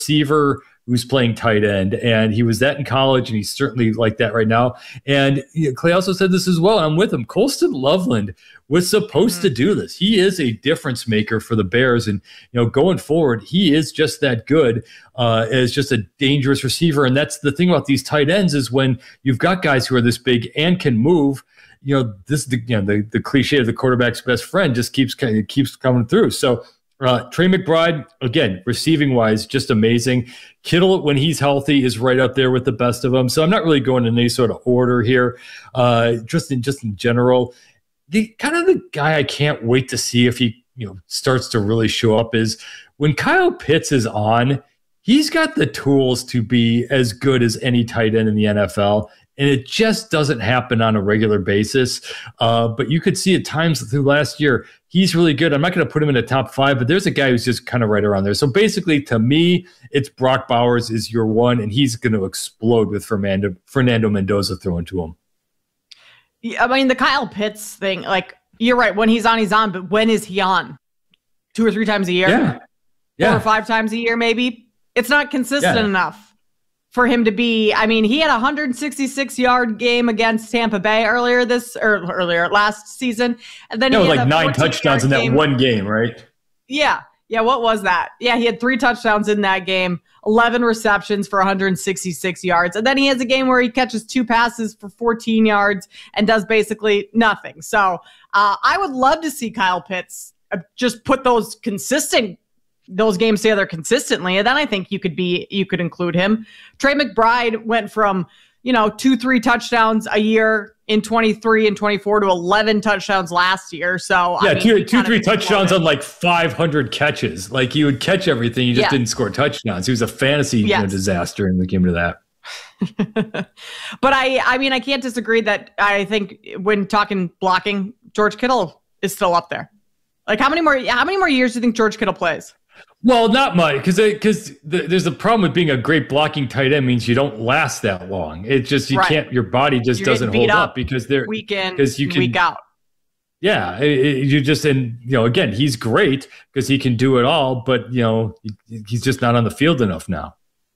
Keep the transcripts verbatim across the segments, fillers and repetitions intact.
receiver who's playing tight end, and he was that in college, and he's certainly like that right now. And you know, Clay also said this as well. I'm with him. Colston Loveland was supposed mm-hmm. to do this. He is a difference maker for the Bears, and you know, going forward, he is just that good uh, as just a dangerous receiver. And that's the thing about these tight ends is when you've got guys who are this big and can move. You know, this the you know the, the cliche of the quarterback's best friend just keeps keeps coming through. So. Uh, Trey McBride, again, receiving-wise, just amazing. Kittle, when he's healthy, is right up there with the best of them. So I'm not really going in any sort of order here. Uh, just in just in general, the kind of the guy I can't wait to see if he you know starts to really show up is when Kyle Pitts is on. He's got the tools to be as good as any tight end in the N F L. And it just doesn't happen on a regular basis. Uh, but you could see at times through last year, he's really good. I'm not going to put him in the top five, but there's a guy who's just kind of right around there. So basically, to me, it's Brock Bowers is your one, and he's going to explode with Fernando, Fernando Mendoza throwing to him. I mean, the Kyle Pitts thing, like, you're right. When he's on, he's on. But when is he on? Two or three times a year? Yeah. yeah. Four or five times a year, maybe? It's not consistent yeah. enough for him to be. I mean, he had a one hundred sixty-six yard game against Tampa Bay earlier this or earlier last season, and then no, he had like nine touchdowns in that game. one game, right? Yeah, yeah. What was that? Yeah, he had three touchdowns in that game, eleven receptions for one hundred sixty-six yards, and then he has a game where he catches two passes for fourteen yards and does basically nothing. So uh, I would love to see Kyle Pitts uh, just put those consistent. those games together consistently. And then I think you could be, you could include him. Trey McBride went from, you know, two, three touchdowns a year in twenty-three and twenty-four to eleven touchdowns last year. So yeah, I mean, two, two, three touchdowns on like five hundred catches. Like he would catch everything. He just yeah. didn't score touchdowns. He was a fantasy yes. you know, disaster in the game to that. But I, I mean, I can't disagree that I think when talking blocking, George Kittle is still up there. Like how many more, how many more years do you think George Kittle plays? Well, not much, because because the, there's a problem with being a great blocking tight end means you don't last that long. It just you right. can't. Your body just You're doesn't hold up, up because they're week in, because you can week out. Yeah, it, it, you just and you know again he's great because he can do it all, but you know he, he's just not on the field enough now.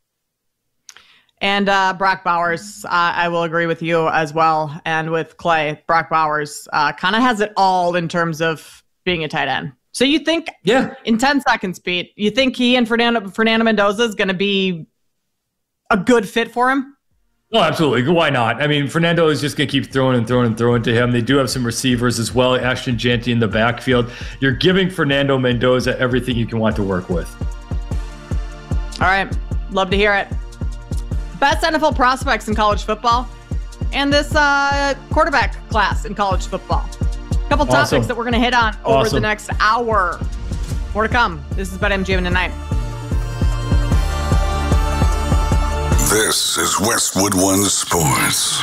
And uh, Brock Bowers, uh, I will agree with you as well, and with Clay. Brock Bowers uh, kind of has it all in terms of being a tight end. So you think, yeah, in ten seconds, Pete, you think he and Fernando Fernando Mendoza is going to be a good fit for him? Oh, absolutely. Why not? I mean, Fernando is just going to keep throwing and throwing and throwing to him. They do have some receivers as well. Ashton Jeanty in the backfield. You're giving Fernando Mendoza everything you can want to work with. All right. Love to hear it. Best N F L prospects in college football and this uh, quarterback class in college football. A couple topics awesome. that we're going to hit on over awesome. the next hour. More to come. This is BetMGM tonight. This is Westwood One Sports.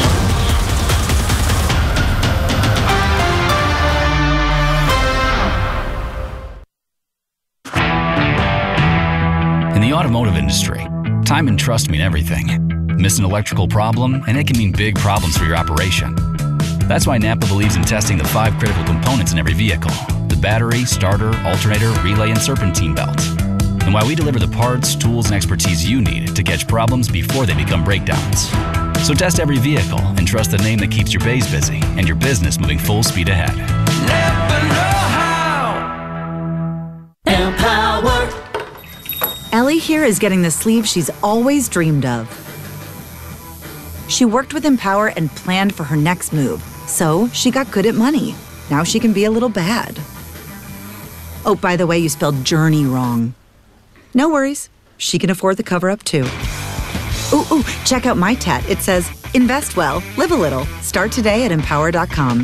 In the automotive industry, time and trust mean everything. Miss an electrical problem, and it can mean big problems for your operation. That's why Napa believes in testing the five critical components in every vehicle: the battery, starter, alternator, relay, and serpentine belt. And why we deliver the parts, tools, and expertise you need to catch problems before they become breakdowns. So test every vehicle and trust the name that keeps your bays busy and your business moving full speed ahead. Napa know-how. Empower. Ellie here is getting the sleeve she's always dreamed of. She worked with Empower and planned for her next move. So she got good at money. Now she can be a little bad. Oh, by the way, you spelled journey wrong. No worries. She can afford the cover-up, too. Ooh, ooh, check out my tat. It says, invest well, live a little. Start today at empower dot com.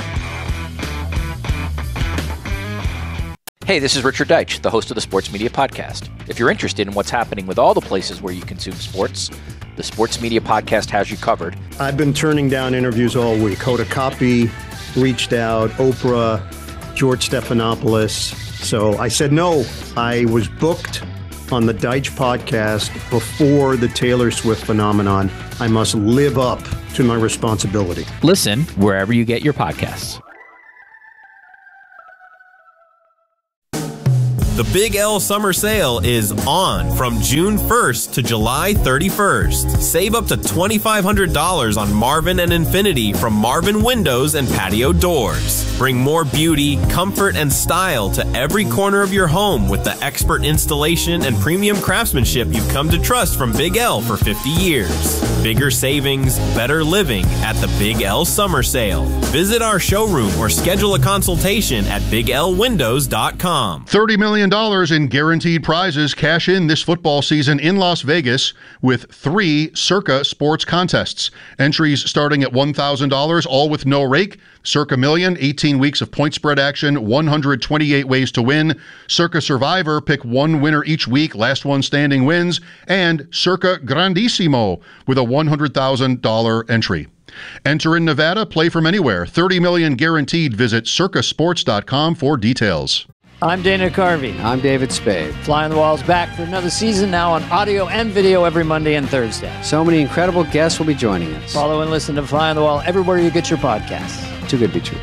Hey, this is Richard Deitch, the host of the Sports Media Podcast. If you're interested in what's happening with all the places where you consume sports, the Sports Media Podcast has you covered. I've been turning down interviews all week. Hoda Kotb reached out, Oprah, George Stephanopoulos. So I said no. I was booked on the Deitch podcast before the Taylor Swift phenomenon. I must live up to my responsibility. Listen wherever you get your podcasts. The Big L Summer Sale is on from June first to July thirty-first. Save up to twenty-five hundred dollars on Marvin and Infinity from Marvin Windows and Patio Doors. Bring more beauty, comfort, and style to every corner of your home with the expert installation and premium craftsmanship you've come to trust from Big L for fifty years. Bigger savings, better living at the Big L Summer Sale. Visit our showroom or schedule a consultation at big l windows dot com. thirty million dollars in guaranteed prizes cash in this football season in Las Vegas with three Circa sports contests. Entries starting at one thousand dollars, all with no rake. Circa Million, eighteen weeks of point spread action, one hundred twenty-eight ways to win. Circa Survivor, pick one winner each week, last one standing wins. And Circa Grandissimo with a one hundred thousand dollars entry. Enter in Nevada, play from anywhere. thirty million dollars guaranteed. Visit circa sports dot com for details. I'm Dana Carvey. I'm David Spade. Fly on the Wall's back for another season, now on audio and video every Monday and Thursday. So many incredible guests will be joining us. Follow and listen to Fly on the Wall everywhere you get your podcasts. Too good to be true.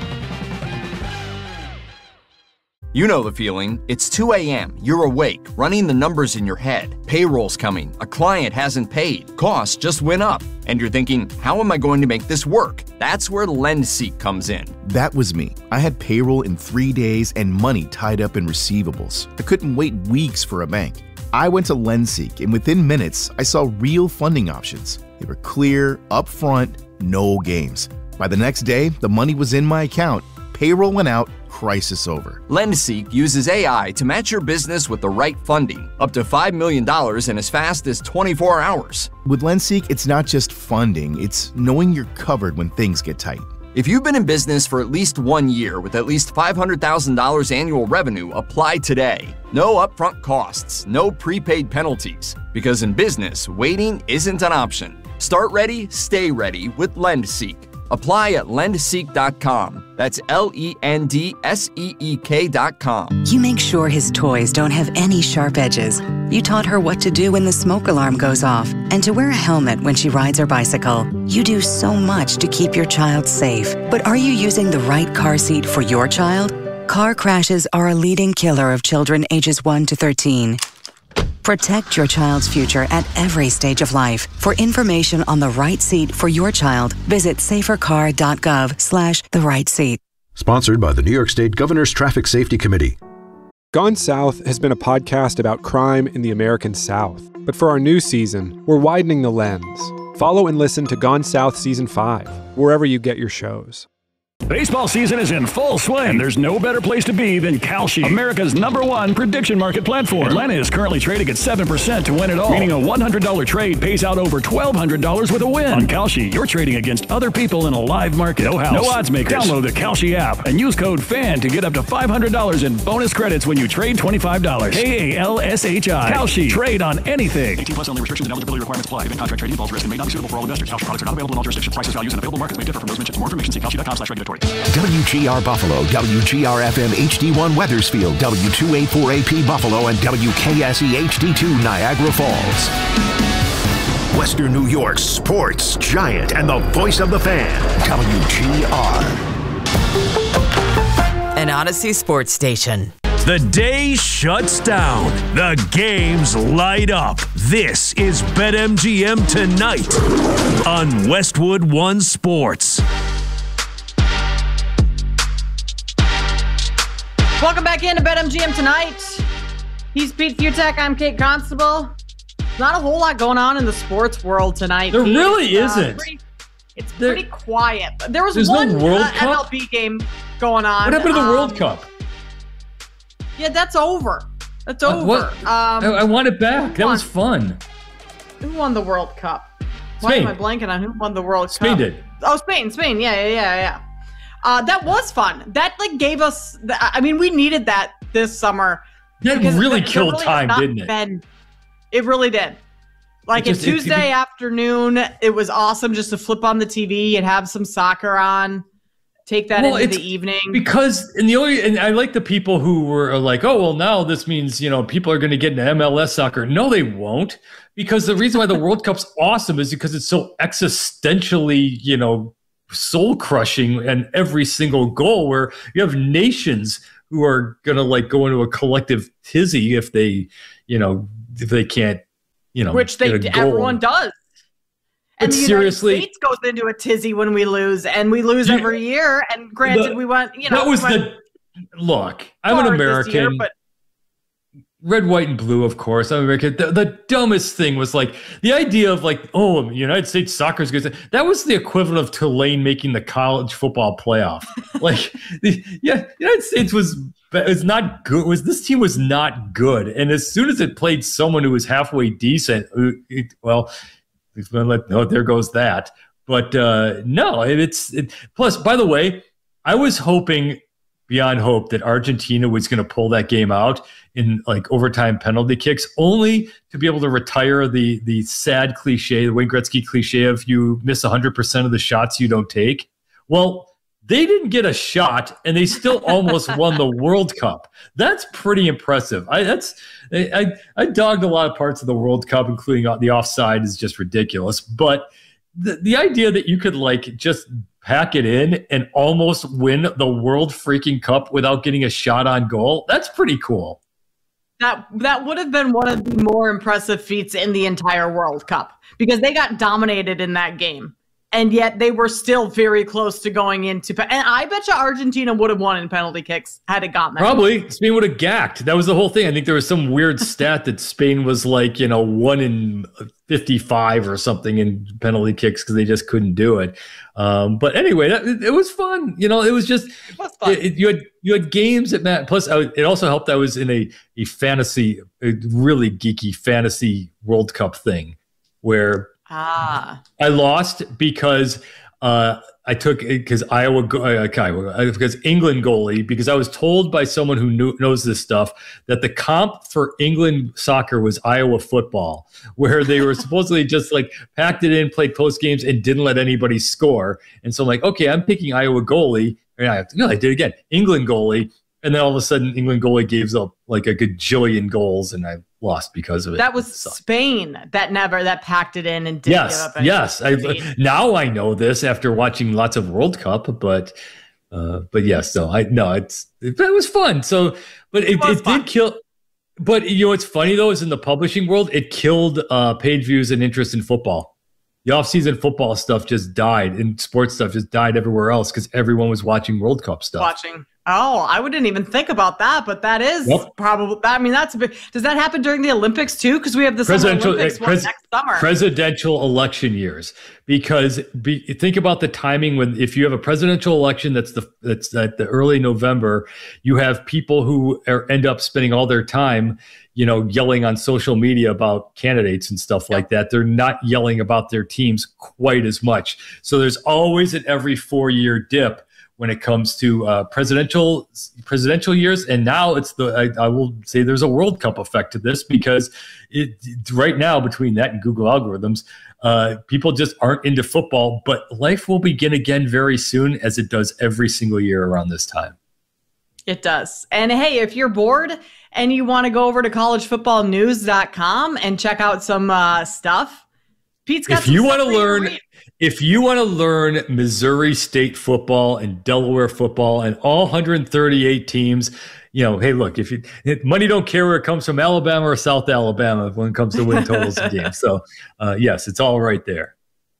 You know the feeling. It's two a.m. You're awake, running the numbers in your head. Payroll's coming. A client hasn't paid. Costs just went up. And you're thinking, how am I going to make this work? That's where LendSeek comes in. That was me. I had payroll in three days and money tied up in receivables. I couldn't wait weeks for a bank. I went to LendSeek, and within minutes, I saw real funding options. They were clear, upfront, no games. By the next day, the money was in my account. Payroll went out, crisis over. LendSeek uses A I to match your business with the right funding, up to five million dollars in as fast as twenty-four hours. With LendSeek, it's not just funding, it's knowing you're covered when things get tight. If you've been in business for at least one year with at least five hundred thousand dollars annual revenue, apply today. No upfront costs, no prepaid penalties, because in business, waiting isn't an option. Start ready, stay ready with LendSeek. Apply at lend seek dot com. That's L E N D S E E K dot com. You make sure his toys don't have any sharp edges. You taught her what to do when the smoke alarm goes off and to wear a helmet when she rides her bicycle. You do so much to keep your child safe. But are you using the right car seat for your child? Car crashes are a leading killer of children ages one to thirteen. Protect your child's future at every stage of life. For information on the right seat for your child, visit safer car dot gov slash the right seat. Sponsored by the New York State Governor's Traffic Safety Committee. Gone South has been a podcast about crime in the American South. But for our new season, we're widening the lens. Follow and listen to Gone South Season five, wherever you get your shows. Baseball season is in full swing, and there's no better place to be than Kalshi, America's number one prediction market platform. Atlanta is currently trading at seven percent to win it all, meaning a one hundred dollars trade pays out over twelve hundred dollars with a win. On Kalshi, you're trading against other people in a live market. No house, no odds makers. Download the Kalshi app and use code FAN to get up to five hundred dollars in bonus credits when you trade twenty-five dollars. K A L S H I. Kalshi. Trade on anything. eighteen plus only. Restrictions and eligibility requirements apply. Event contract trading involves risk and may not be suitable for all investors. Kalshi products are not available in all jurisdictions. Prices, values, and available markets may differ from those mentioned. For more information, see kalshi dot com slash regulatory. W G R Buffalo, W G R F M H D one Wethersfield, W two eighty-four A P Buffalo, and W K S E H D two Niagara Falls. Western New York's sports giant and the voice of the fan, W G R. An Odyssey sports station. The day shuts down. The games light up. This is BetMGM Tonight on Westwood One Sports. Welcome back into BetMGM Tonight. He's Pete Fiutak. I'm Kate Constable. Not a whole lot going on in the sports world tonight. There Pete. really It's, uh, isn't. Pretty, it's there, pretty quiet. There was there's one no World uh, Cup? M L B game going on. What happened to the um, World Cup? Yeah, that's over. That's Uh, over. what? Um, I, I want it back. That won? was fun. Who won the World Cup? Why Spain. am I blanking on who won the World Spain Cup? did. Oh, Spain, Spain. Yeah, yeah, yeah, yeah. Uh, that was fun. That like gave us. The, I mean, we needed that this summer. That because really there killed really time, has not didn't it? been- It really did. Like It a just- it- Tuesday it- afternoon, it was awesome just to flip on the T V and have some soccer on. Take that Well, into it's the evening. Because and the only and I like the people who were like, oh well, now this means you know people are going to get into M L S soccer. No, they won't, because the reason why the World Cup's awesome is because it's so existentially you know soul crushing and every single goal where you have nations who are going to like go into a collective tizzy if they, you know, if they can't, you know, which they everyone does. And but the seriously, United States goes into a tizzy when we lose, and we lose you, every year. And granted, the, we went, you know, that was we the look. I'm an American. Year, but red, white, and blue, of course. I'm American. The, the dumbest thing was like the idea of like, oh, United States soccer is good. That was the equivalent of Tulane making the college football playoff. Like, the, yeah, United States was was not good. Was this team was not good, and as soon as it played someone who was halfway decent, it, well. Like, no, there goes that. But uh, no, it's it, plus. By the way, I was hoping beyond hope that Argentina was going to pull that game out in like overtime penalty kicks, only to be able to retire the the sad cliche, the Wayne Gretzky cliche of you miss one hundred percent of the shots you don't take. Well, they didn't get a shot, and they still almost won the World Cup. That's pretty impressive. I that's I, I dogged a lot of parts of the World Cup, including the offside, is just ridiculous. But the the idea that you could like just pack it in and almost win the World freaking Cup without getting a shot on goal, that's pretty cool. That that would have been one of the more impressive feats in the entire World Cup because they got dominated in that game. And yet they were still very close to going into. And I bet you Argentina would have won in penalty kicks had it gotten that. Probably. Spain would have gacked. That was the whole thing. I think there was some weird stat that Spain was like, you know, one in fifty-five or something in penalty kicks because they just couldn't do it. Um, but anyway, that, it, it was fun. You know, it was just, it was fun. It, it, you had you had games that Matt. Plus, I, it also helped. I was in a, a fantasy, a really geeky fantasy World Cup thing where. Ah. I lost because uh, I took because Iowa okay, because England goalie because I was told by someone who knew, knows this stuff that the comp for England soccer was Iowa football, where they were supposedly just like packed it in, played close games, and didn't let anybody score. And so I'm like, okay, I'm picking Iowa goalie, and I no, I did it again, England goalie, and then all of a sudden England goalie gave up like a gajillion goals, and I lost because of it. That was Spain that never that packed it in and didn't yes, give up any. Yes, I, now I know this after watching lots of World Cup, but uh, but yes, no, I no, it's it, it was fun. So, but it, it, it did kill. But you know what's funny though is in the publishing world, it killed uh, page views and interest in football. The off-season football stuff just died, and sports stuff just died everywhere else because everyone was watching World Cup stuff. Watching. Oh, I wouldn't even think about that, but that is yep. probably. I mean, that's a big. Does that happen during the Olympics too? Because we have the presidential Olympics uh, pres- next summer. Presidential election years. Because be, think about the timing when if you have a presidential election that's the that's at the early November, you have people who are, end up spending all their time, you know, yelling on social media about candidates and stuff like that. They're not yelling about their teams quite as much. So there's always an every four-year dip when it comes to uh, presidential presidential years. And now it's the, I, I will say there's a World Cup effect to this because it right now between that and Google algorithms, uh, people just aren't into football, but life will begin again very soon as it does every single year around this time. It does. And hey, if you're bored and you want to go over to college football news dot com and check out some uh, stuff, Pete's got if some you stuff want to for you learn, read. If you want to learn Missouri State football and Delaware football and all one hundred thirty-eight teams, you know, hey, look, if you money don't care where it comes from, Alabama or South Alabama when it comes to win totals and games. So, uh, yes, it's all right there.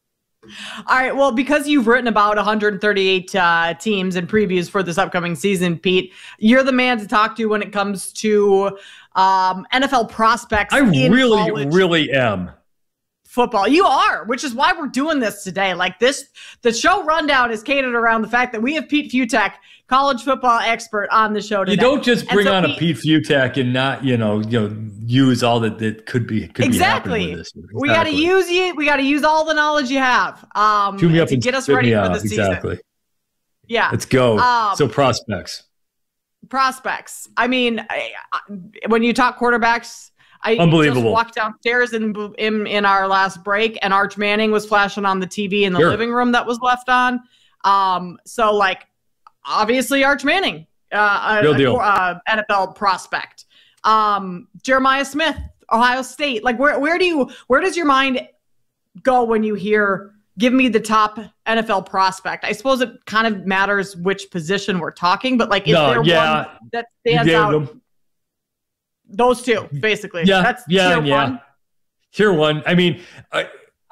All right. Well, because you've written about one hundred thirty-eight uh, teams and previews for this upcoming season, Pete, you're the man to talk to when it comes to um, N F L prospects. I in really, college really am. Football. You are, which is why we're doing this today. Like this, the show rundown is catered around the fact that we have Pete Fiutak, college football expert, on the show today. You don't just bring so on Pete, a Pete Fiutak and not, you know, you know, use all that that could be could exactly. be happening with this. Exactly. We got to use you. We got to use all the knowledge you have um, Chew me up to and get us ready for the season. Exactly. Yeah. Let's go. Um, so prospects. Prospects. I mean, I, I, when you talk quarterbacks. I Unbelievable. just walked downstairs in, in in our last break, and Arch Manning was flashing on the T V in the sure. living room that was left on. Um, so, like, obviously, Arch Manning, uh, Real a, deal. a uh, N F L prospect. Um, Jeremiah Smith, Ohio State. Like, where where do you where does your mind go when you hear give me the top N F L prospect. I suppose it kind of matters which position we're talking, but like, is no, there yeah. one that stands out? Them. Those two, basically. Yeah, That's yeah, tier yeah. one. Tier one. I mean, I,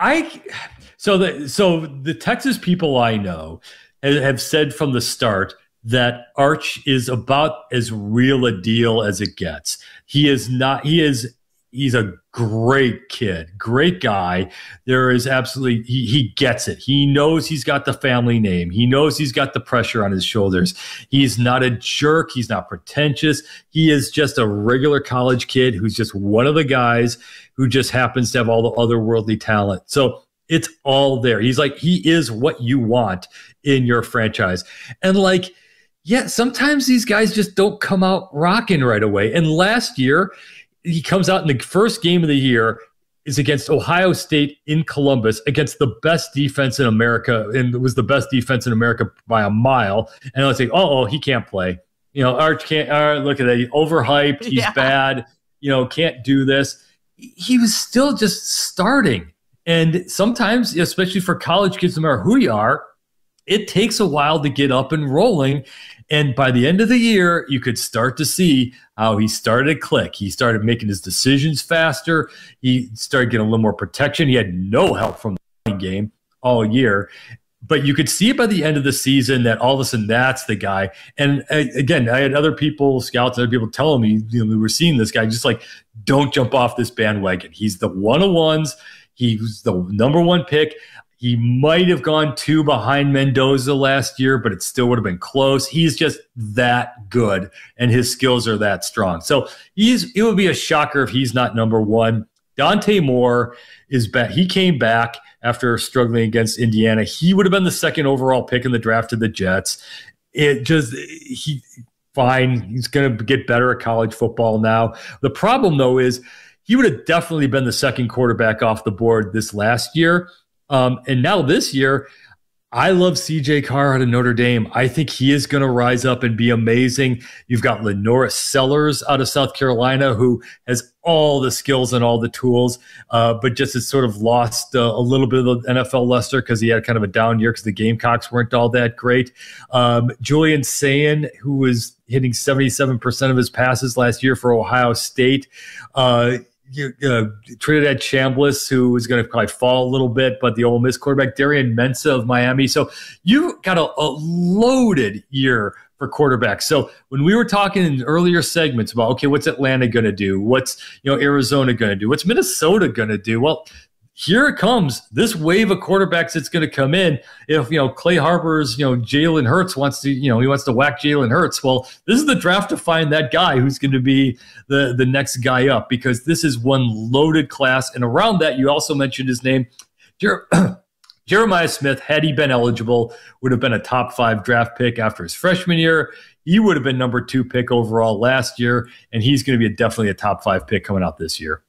I so the so the Texas people I know have said from the start that Arch is about as real a deal as it gets. He is not. He is. He's a great kid, great guy. There is absolutely, he, he gets it. He knows he's got the family name. He knows he's got the pressure on his shoulders. He's not a jerk. He's not pretentious. He is just a regular college kid who's just one of the guys who just happens to have all the otherworldly talent. So it's all there. He's like, he is what you want in your franchise. And like, yeah, sometimes these guys just don't come out rocking right away. And last year, he comes out in the first game of the year is against Ohio State in Columbus against the best defense in America, and it was the best defense in America by a mile. And I was like, oh, he can't play. You know, Arch can't. Uh, look at that, he's overhyped. He's yeah. bad. You know, can't do this. He was still just starting, and sometimes, especially for college kids, no matter who you are, it takes a while to get up and rolling. And by the end of the year, you could start to see how he started to click. He started making his decisions faster. He started getting a little more protection. He had no help from the running game all year. But you could see by the end of the season that all of a sudden that's the guy. And uh, again, I had other people, scouts, other people telling me, you know, we were seeing this guy, just like, don't jump off this bandwagon. He's the one-on-ones. He was the number one pick. He might have gone two behind Mendoza last year, but it still would have been close. He's just that good, and his skills are that strong. So he's it would be a shocker if he's not number one. Dante Moore is back. He came back after struggling against Indiana. He would have been the second overall pick in the draft to the Jets. It just he fine. He's going to get better at college football now. The problem, though, is he would have definitely been the second quarterback off the board this last year. Um, and now this year, I love C J Carr out of Notre Dame. I think he is going to rise up and be amazing. You've got Lenora Sellers out of South Carolina, who has all the skills and all the tools, uh, but just has sort of lost uh, a little bit of the N F L luster because he had kind of a down year because the Gamecocks weren't all that great. Um, Julian Sayin, who was hitting seventy-seven percent of his passes last year for Ohio State. Uh, You, uh, Trinidad Chambliss, who is going to probably fall a little bit, but the Ole Miss quarterback, Darian Mensah of Miami. So you got a, a loaded year for quarterbacks. So when we were talking in earlier segments about, okay, what's Atlanta going to do? What's, you know, Arizona going to do? What's Minnesota going to do? Well, here it comes, this wave of quarterbacks that's going to come in. If, you know, Clay Harbor's, you know, Jalen Hurts wants to, you know, he wants to whack Jalen Hurts. Well, this is the draft to find that guy who's going to be the, the next guy up, because this is one loaded class. And around that, you also mentioned his name, Jer- Jeremiah Smith, had he been eligible, would have been a top five draft pick after his freshman year. He would have been number two pick overall last year, and he's going to be a, definitely a top five pick coming out this year.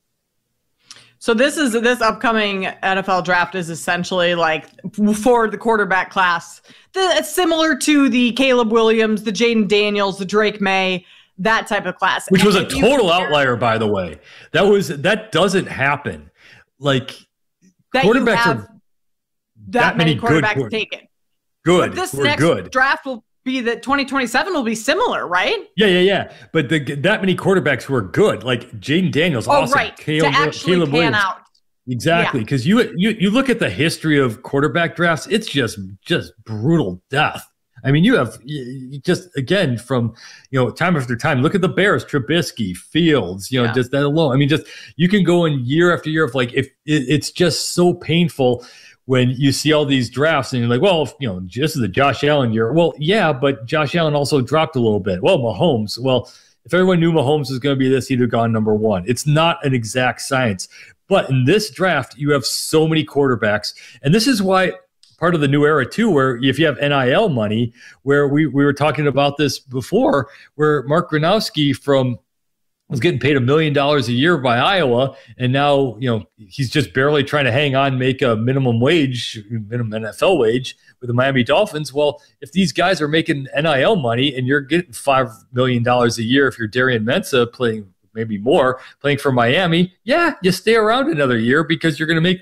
So this is this upcoming N F L draft is essentially like for the quarterback class. It's similar to the Caleb Williams, the Jaden Daniels, the Drake May, that type of class. Which was and a total outlier, by the way. That was that doesn't happen. Like that quarterbacks have are that, that many, many quarterbacks good, taken. Good. But this We're next good. draft will be that twenty twenty-seven will be similar, right? Yeah, yeah, yeah. But the, that many quarterbacks were good. Like Jaden Daniels, oh, awesome. right. Caleb, to actually Caleb pan Williams. out. Exactly, because yeah. you, you you look at the history of quarterback drafts, it's just just brutal death. I mean, you have you just again from you know time after time. Look at the Bears, Trubisky, Fields. You know, yeah. just that alone. I mean, just you can go in year after year of like if it, it's just so painful when you see all these drafts and you're like, well, you know, this is the Josh Allen year. Well, yeah, but Josh Allen also dropped a little bit. Well, Mahomes. Well, if everyone knew Mahomes was going to be this, he'd have gone number one. It's not an exact science. But in this draft, you have so many quarterbacks. And this is why part of the new era, too, where if you have N I L money, where we, we were talking about this before, where Mark Gronowski from was getting paid a million dollars a year by Iowa, and now you know he's just barely trying to hang on, make a minimum wage, minimum N F L wage with the Miami Dolphins. Well, if these guys are making N I L money and you're getting five million dollars a year, if you're Darian Mensah playing maybe more, playing for Miami, yeah, you stay around another year because you're going to make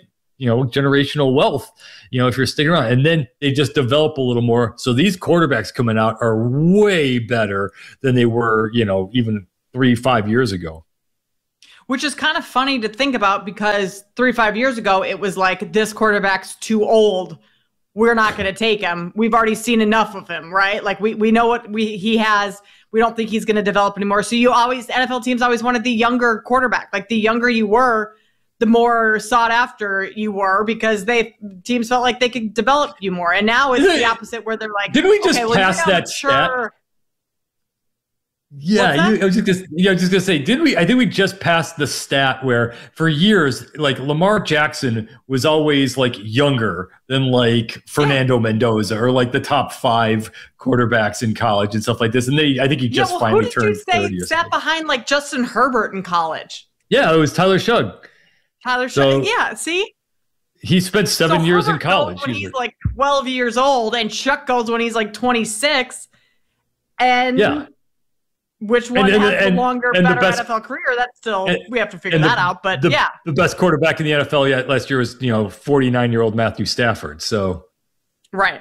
you know, generational wealth, you know, if you're sticking around. And then they just develop a little more. So these quarterbacks coming out are way better than they were, you know, even three, five years ago. Which is kind of funny to think about because three, five years ago, it was like, this quarterback's too old. We're not going to take him. We've already seen enough of him, right? Like we we know what we he has. We don't think he's going to develop anymore. So you always, N F L teams always wanted the younger quarterback. Like the younger you were, the more sought after you were because they teams felt like they could develop you more. And now it's the opposite where they're like, didn't we just okay, well, pass that stat? Yeah, you, I was just gonna, you know, just gonna say, didn't we? I think we just passed the stat where for years, like Lamar Jackson was always like younger than like Fernando yeah. Mendoza or like the top five quarterbacks in college and stuff like this. And they, I think he just yeah, well, finally who did turned you say thirty. Sat behind like Justin Herbert in college. Yeah, it was Tyler Shug. Tyler so, Shug. Yeah, see. He spent seven so years Herbert in college. Goes when he's like twelve years old, and Shuck goes when he's like twenty-six. And yeah. Which one and, and, has and, the longer, and better the best, N F L career? That's still, and, we have to figure the, that out. But the, yeah. The best quarterback in the N F L yet last year was, you know, forty-nine-year-old Matthew Stafford. So. Right.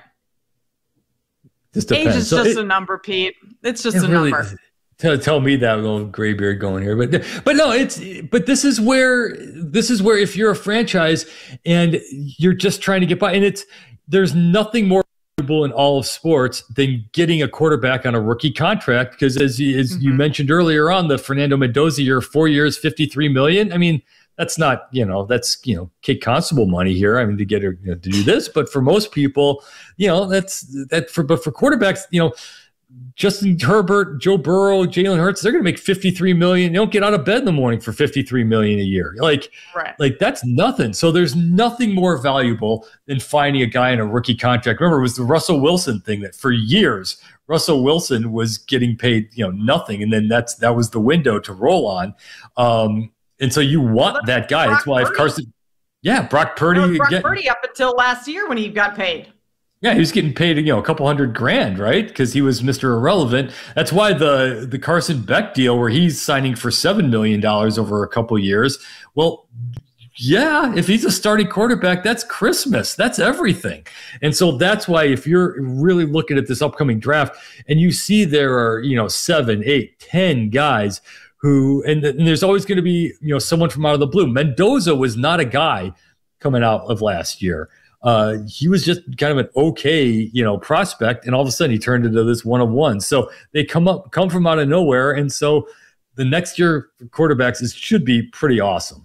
Just Age is so just it, a number, Pete. It's just it a really, number. Tell, tell me that little gray beard going here. But but no, it's but this is where this is where if you're a franchise and you're just trying to get by, and it's there's nothing more in all of sports than getting a quarterback on a rookie contract because as, you, as mm-hmm. you mentioned earlier on, the Fernando Mendoza year, four years, fifty-three million. I mean, that's not, you know, that's, you know, Kate Constable money here. I mean, to get her you know, to do this, but for most people, you know, that's that for, but for quarterbacks, you know, Justin Herbert, Joe Burrow, Jalen Hurts, they're going to make fifty-three million. You don't get out of bed in the morning for fifty-three million a year. Like, right. like that's nothing. So there's nothing more valuable than finding a guy in a rookie contract. Remember, it was the Russell Wilson thing that for years, Russell Wilson was getting paid, you know, nothing. And then that's, that was the window to roll on. Um, and so you want well, that guy. Brock That's why Purdy. if Carson, yeah, Brock Purdy, Brock get, Purdy up until last year when he got paid. Yeah, he was getting paid, you know, a couple hundred grand, right? Because he was Mister Irrelevant. That's why the the Carson Beck deal, where he's signing for seven million dollars over a couple years. Well, yeah, if he's a starting quarterback, that's Christmas. That's everything. And so that's why if you're really looking at this upcoming draft and you see there are, you know, seven, eight, ten guys who, and, and there's always going to be, you know, someone from out of the blue. Mendoza was not a guy coming out of last year. Uh, he was just kind of an okay, you know, prospect, and all of a sudden he turned into this one of one. So they come up, come from out of nowhere, and so the next year for quarterbacks is should be pretty awesome.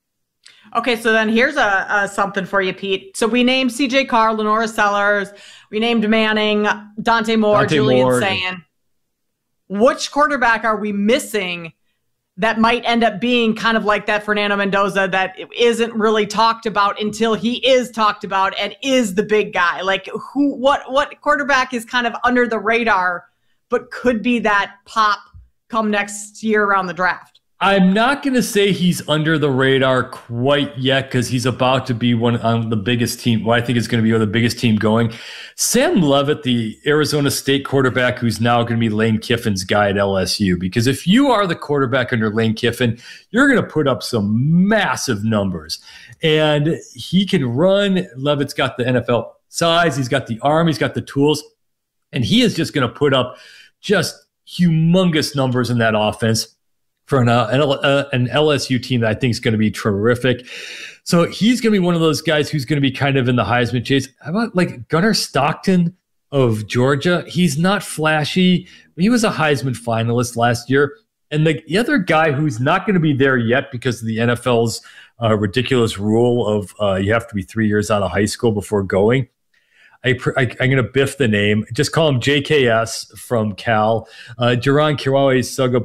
Okay, so then here's a, a something for you, Pete. So we named C J Carr, Lenora Sellers, we named Manning, Dante Moore, Dante Julian Moore. Sayin. Which quarterback are we missing that might end up being kind of like that Fernando Mendoza that isn't really talked about until he is talked about and is the big guy? Like who, what, what quarterback is kind of under the radar, but could be that pop come next year around the draft? I'm not going to say he's under the radar quite yet because he's about to be one on the biggest team. Well, I think it's going to be the biggest team going. Sam Leavitt, the Arizona State quarterback, who's now going to be Lane Kiffin's guy at L S U. Because if you are the quarterback under Lane Kiffin, you're going to put up some massive numbers. And he can run. Leavitt's got the N F L size. He's got the arm. He's got the tools. And he is just going to put up just humongous numbers in that offense for an, uh, an, uh, an L S U team that I think is going to be terrific. So he's going to be one of those guys who's going to be kind of in the Heisman chase. How about like Gunnar Stockton of Georgia? He's not flashy, but he was a Heisman finalist last year. And the, the other guy who's not going to be there yet because of the N F L's uh, ridiculous rule of uh, you have to be three years out of high school before going. I, I, I'm going to biff the name. Just call him J K S from Cal. Uh, Jaron Kiwawe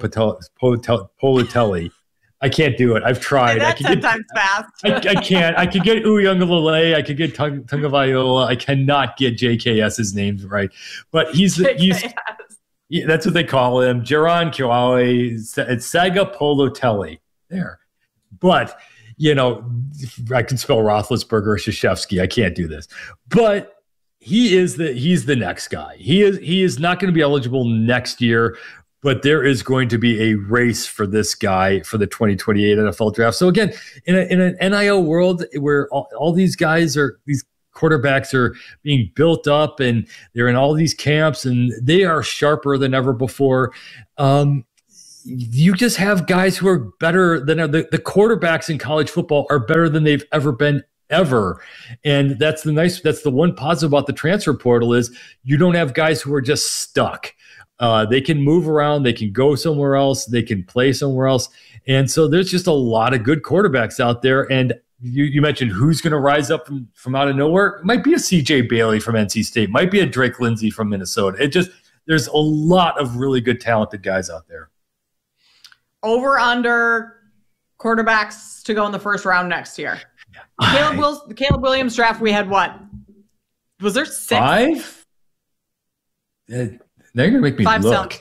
Politelli. I can't do it. I've tried. That's I ten get, times fast. I, I can't. I could get Uyunglele. I could get Tung, Tungavailoa. I cannot get J K S's names right. But he's he's yeah, that's what they call him. Jaron Kiwawe. It's Saga Politelli. There. But, you know, I can spell Roethlisberger or Krzyzewski. I can't do this. But he is the he's the next guy. He is he is not going to be eligible next year but there is going to be a race for this guy for the twenty twenty-eight N F L draft. So again, in, a, in an N I L world where all, all these guys are, these quarterbacks are being built up and they're in all these camps and they are sharper than ever before. Um, you just have guys who are better than the, the quarterbacks in college football are better than they've ever been ever. And that's the nice, that's the one positive about the transfer portal is you don't have guys who are just stuck. Uh, they can move around, they can go somewhere else, they can play somewhere else. And so there's just a lot of good quarterbacks out there. And you, you mentioned who's going to rise up from, from out of nowhere. It might be a C J Bailey from N C State, might be a Drake Lindsey from Minnesota. It just, there's a lot of really good talented guys out there. Over under quarterbacks to go in the first round next year. I, Caleb, Wills, Caleb Williams draft, we had what? Was there six? Five? Uh, now you're going to make me Five look.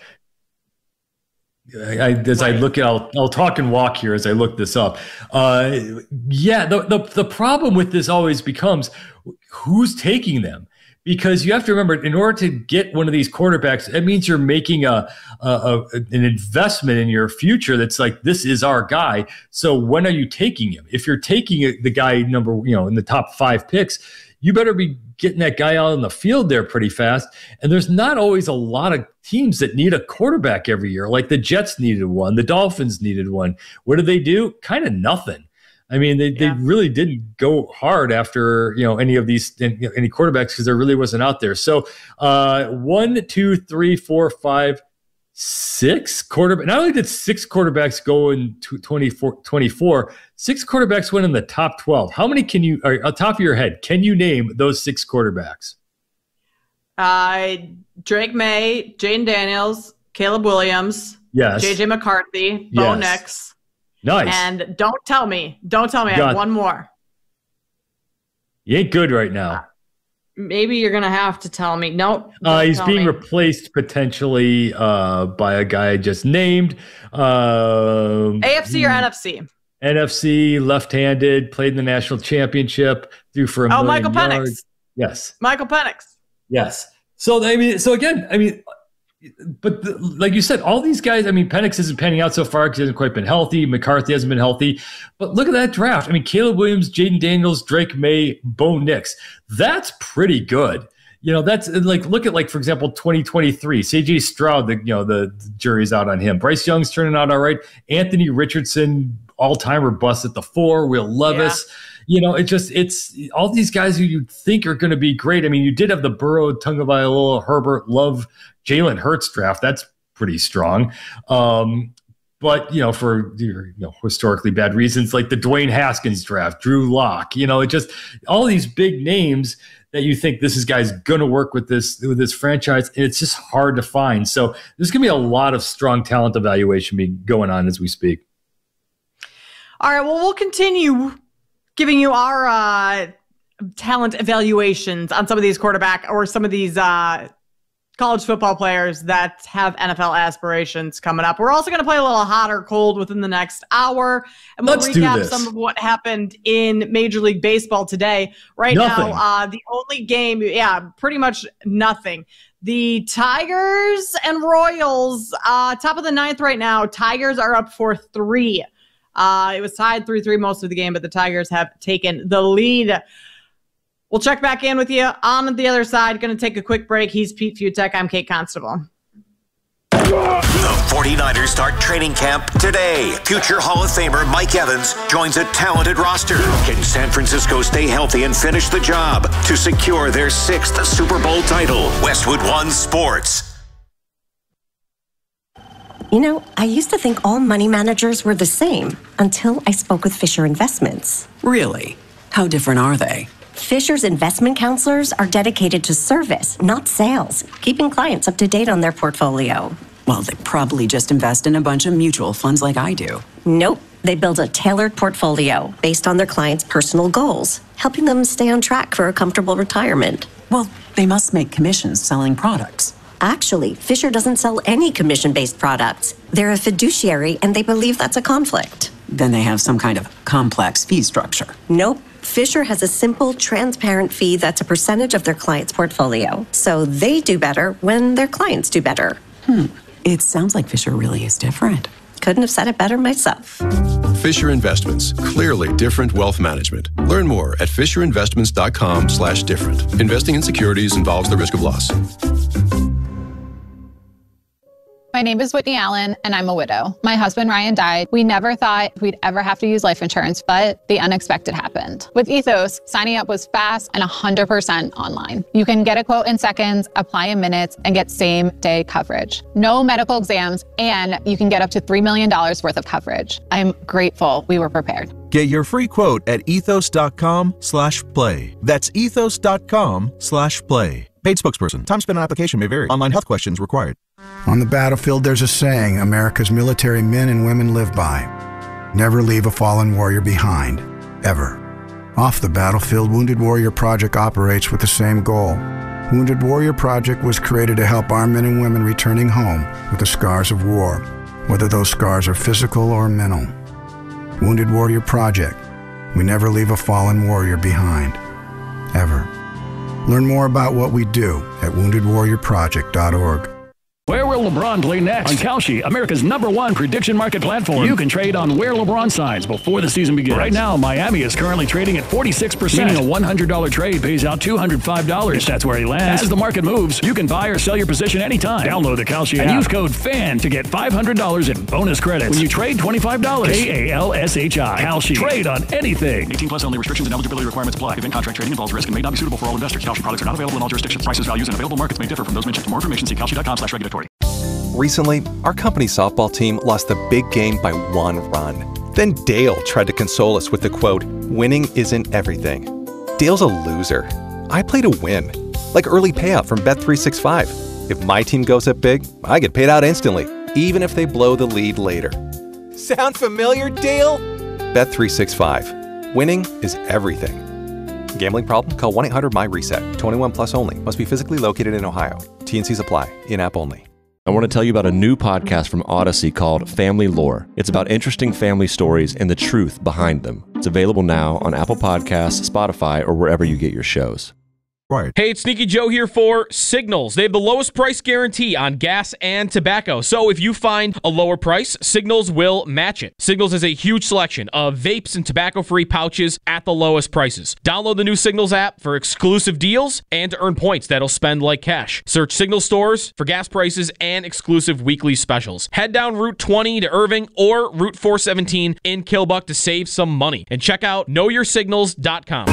I, I, as right. I look at, I'll, I'll talk and walk here as I look this up. Uh, yeah, the, the the problem with this always becomes who's taking them. Because you have to remember, in order to get one of these quarterbacks, it means you're making a, a, a an investment in your future. That's like, this is our guy. So when are you taking him? If you're taking the guy number, you know, in the top five picks, you better be getting that guy out on the field there pretty fast. And there's not always a lot of teams that need a quarterback every year. Like the Jets needed one, the Dolphins needed one. What did they do? Kind of nothing. I mean, they, yeah. they really didn't go hard after, you know, any of these, you know, any quarterbacks because there really wasn't out there. So uh, one, two, three, four, five, six quarterbacks. Not only did six quarterbacks go in twenty-four, twenty-four, six quarterbacks went in the top twelve. How many can you, or on top of your head, can you name those six quarterbacks? Uh, Drake May, Jayden Daniels, Caleb Williams, yes, J J McCarthy, Bo yes. Nix. Nice. And don't tell me, don't tell me I have one more. You ain't good right now. Uh, maybe you're going to have to tell me. Nope. Uh, he's being me. replaced potentially uh, by a guy I just named. Uh, A F C or N F C? N F C, left-handed, played in the national championship, threw for a oh, million Michael Penix. yards. Yes. Michael Penix. Yes. So, I mean, so again, I mean, but the, like you said, all these guys, I mean, Penix isn't panning out so far because he hasn't quite been healthy. McCarthy hasn't been healthy. But look at that draft. I mean, Caleb Williams, Jayden Daniels, Drake May, Bo Nix. That's pretty good. You know, that's like, look at like, for example, twenty twenty-three, C J Stroud, the, you know, the, the jury's out on him. Bryce Young's turning out all right. Anthony Richardson, all-timer bust at the four. Will Levis. Yeah. You know, it just, it's all these guys who you think are going to be great. I mean, you did have the Burrow, Tagovailoa, Herbert, Love, Jalen Hurts draft. That's pretty strong. Um, but, you know, for you know, historically bad reasons, like the Dwayne Haskins draft, Drew Lock, you know, it just all these big names that you think this is guy's going to work with this, with this franchise. And it's just hard to find. So there's going to be a lot of strong talent evaluation being going on as we speak. All right, well, we'll continue giving you our uh, talent evaluations on some of these quarterback or some of these uh, college football players that have N F L aspirations coming up. We're also going to play a little hot or cold within the next hour. And we'll Let's recap some of what happened in Major League Baseball today. Right nothing. now, uh, the only game, yeah, pretty much nothing. The Tigers and Royals, uh, top of the ninth right now. Tigers are up for three. Uh, it was tied three three most of the game, but the Tigers have taken the lead. We'll check back in with you on the other side. Going to take a quick break. He's Pete Futek. I'm Kate Constable. The forty-niners start training camp today. Future Hall of Famer Mike Evans joins a talented roster. Can San Francisco stay healthy and finish the job to secure their sixth Super Bowl title? Westwood One Sports. You know, I used to think all money managers were the same until I spoke with Fisher Investments. Really? How different are they? Fisher's investment counselors are dedicated to service, not sales, keeping clients up to date on their portfolio. Well, they probably just invest in a bunch of mutual funds like I do. Nope. They build a tailored portfolio based on their clients' personal goals, helping them stay on track for a comfortable retirement. Well, they must make commissions selling products. Actually, Fisher doesn't sell any commission-based products. They're a fiduciary, and they believe that's a conflict. Then they have some kind of complex fee structure. Nope. Fisher has a simple, transparent fee that's a percentage of their client's portfolio. So they do better when their clients do better. Hmm. It sounds like Fisher really is different. Couldn't have said it better myself. Fisher Investments, clearly different wealth management. Learn more at fisherinvestments.com slash different. Investing in securities involves the risk of loss. My name is Whitney Allen, and I'm a widow. My husband, Ryan, died. We never thought we'd ever have to use life insurance, but the unexpected happened. With Ethos, signing up was fast and one hundred percent online. You can get a quote in seconds, apply in minutes, and get same-day coverage. No medical exams, and you can get up to three million dollars worth of coverage. I'm grateful we were prepared. Get your free quote at ethos.com slash play. That's ethos.com slash play. Paid spokesperson. Time spent on application may vary. Online health questions required. On the battlefield, there's a saying America's military men and women live by. Never leave a fallen warrior behind, ever. Off the battlefield, Wounded Warrior Project operates with the same goal. Wounded Warrior Project was created to help our men and women returning home with the scars of war, whether those scars are physical or mental. Wounded Warrior Project. We never leave a fallen warrior behind, ever. Learn more about what we do at wounded warrior project dot org. Where will LeBron play next? On Kalshi, America's number one prediction market platform. You can trade on where LeBron signs before the season begins. Right now, Miami is currently trading at forty-six percent. Meaning a one hundred dollars trade pays out two hundred five dollars. If that's where he lands. As the market moves, you can buy or sell your position anytime. Download the Kalshi app and use code FAN to get five hundred dollars in bonus credits when you trade twenty-five dollars. K A L S H I. Kalshi. Trade on anything. eighteen plus only. Restrictions and eligibility requirements apply. If in-contract trading involves risk and may not be suitable for all investors. Kalshi products are not available in all jurisdictions. Prices, values, and available markets may differ from those mentioned. For more information, see kalshi dot com slash regulatory. Recently, our company softball team lost the big game by one run. Then Dale tried to console us with the quote, "Winning isn't everything." Dale's a loser. I play to win, like early payout from Bet three sixty-five. If my team goes up big, I get paid out instantly, even if they blow the lead later. Sound familiar, Dale? Bet three sixty-five. Winning is everything. Gambling problem? Call one eight hundred my reset. twenty-one plus only. Must be physically located in Ohio. T N Cs apply. In-app only. I want to tell you about a new podcast from Odyssey called Family Lore. It's about interesting family stories and the truth behind them. It's available now on Apple Podcasts, Spotify, or wherever you get your shows. Hey, it's Sneaky Joe here for Signals. They have the lowest price guarantee on gas and tobacco. So if you find a lower price, Signals will match it. Signals has a huge selection of vapes and tobacco-free pouches at the lowest prices. Download the new Signals app for exclusive deals and to earn points that'll spend like cash. Search Signals stores for gas prices and exclusive weekly specials. Head down Route twenty to Irving or Route four seventeen in Killbuck to save some money. And check out know your signals dot com.